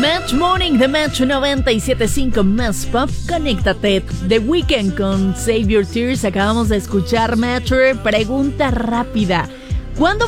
Match Morning de Match 97.5 Más Pop. Conéctate. The Weeknd con Save Your Tears. Acabamos de escuchar Match. Pregunta rápida. ¿Cuándo